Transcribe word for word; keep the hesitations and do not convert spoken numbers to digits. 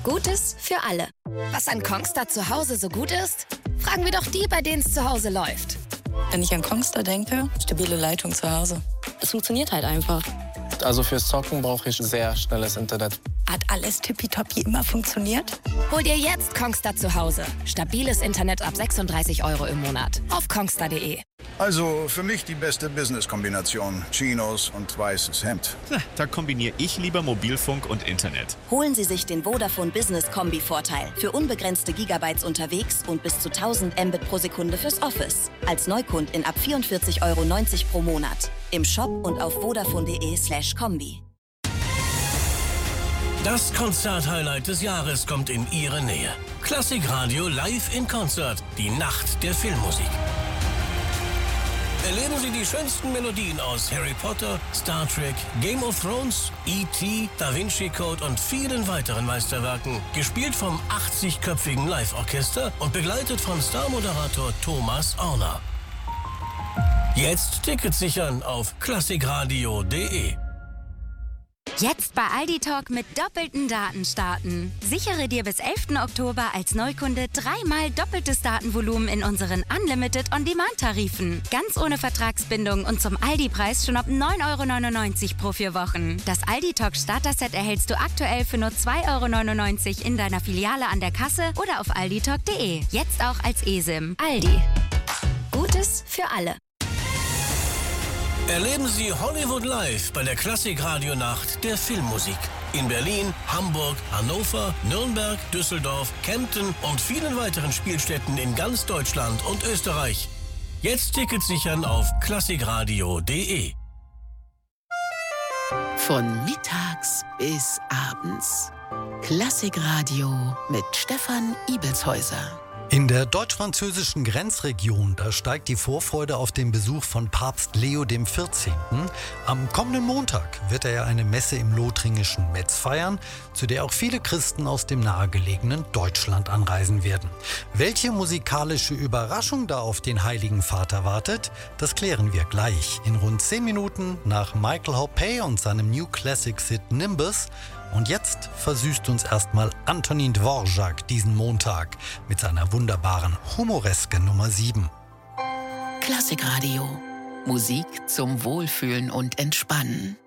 Gutes für alle. Was an Kongstar zu Hause so gut ist? Fragen wir doch die, bei denen es zu Hause läuft. Wenn ich an Kongstar denke, stabile Leitung zu Hause. Es funktioniert halt einfach. Also fürs Zocken brauche ich sehr schnelles Internet. Hat alles tippitoppi immer funktioniert? Hol dir jetzt Kongstar zu Hause. Stabiles Internet ab sechsunddreißig Euro im Monat. Auf kongstar punkt de. Also für mich die beste Business-Kombination. Chinos und weißes Hemd. Da kombiniere ich lieber Mobilfunk und Internet. Holen Sie sich den Vodafone Business Kombi-Vorteil. Für unbegrenzte Gigabytes unterwegs und bis zu tausend Mbit pro Sekunde fürs Office. Als Neukundin ab vierundvierzig Euro neunzig pro Monat. Im Shop und auf vodafone punkt de slash kombi. Das Konzert-Highlight des Jahres kommt in Ihre Nähe. Klassikradio live in Konzert. Die Nacht der Filmmusik. Erleben Sie die schönsten Melodien aus Harry Potter, Star Trek, Game of Thrones, E T, Da Vinci Code und vielen weiteren Meisterwerken. Gespielt vom achtzigköpfigen Live-Orchester und begleitet von Star-Moderator Thomas Orner. Jetzt Tickets sichern auf klassikradio punkt de. Jetzt bei Aldi Talk mit doppelten Daten starten. Sichere dir bis elften Oktober als Neukunde dreimal doppeltes Datenvolumen in unseren Unlimited On-Demand-Tarifen. Ganz ohne Vertragsbindung und zum Aldi-Preis schon ab neun Euro neunundneunzig pro vier Wochen. Das Aldi Talk Starter-Set erhältst du aktuell für nur zwei Euro neunundneunzig in deiner Filiale an der Kasse oder auf aldi talk punkt de. Jetzt auch als eSIM. Aldi. Gutes für alle. Erleben Sie Hollywood live bei der Klassikradio-Nacht der Filmmusik. In Berlin, Hamburg, Hannover, Nürnberg, Düsseldorf, Kempten und vielen weiteren Spielstätten in ganz Deutschland und Österreich. Jetzt Tickets sichern auf klassikradio punkt de. Von mittags bis abends. Klassikradio mit Stefan Ibelshäuser. In der deutsch-französischen Grenzregion, da steigt die Vorfreude auf den Besuch von Papst Leo der vierzehnte. Am kommenden Montag wird er ja eine Messe im lothringischen Metz feiern, zu der auch viele Christen aus dem nahegelegenen Deutschland anreisen werden. Welche musikalische Überraschung da auf den Heiligen Vater wartet, das klären wir gleich in rund zehn Minuten nach Michael Hoppé und seinem New Classics-Hit Nimbus. Und jetzt versüßt uns erstmal Antonin Dvorak diesen Montag mit seiner wunderbaren Humoreske Nummer sieben. Klassikradio. Musik zum Wohlfühlen und Entspannen.